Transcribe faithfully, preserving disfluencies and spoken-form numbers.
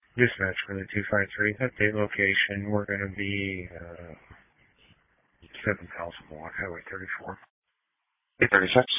Dispatch for the two five three. Update location. We're going to be uh, seven thousand block, Highway thirty-four. eight thirty-six.